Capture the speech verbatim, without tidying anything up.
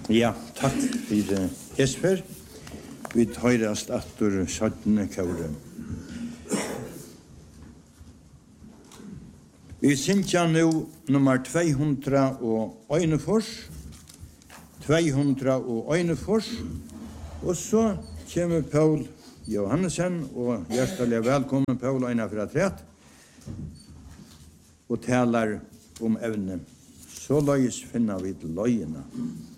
Ja, takk for Jesper. Vi høyrast atter sjøttene kåre. Vi synger nå nummer två hundra og einefors. två hundra og einefors. Og så kommer Paul Johannesen, og hjertelig velkommen Paul Einar fra Træt, og taler om evne. Så løys finner vi løyene.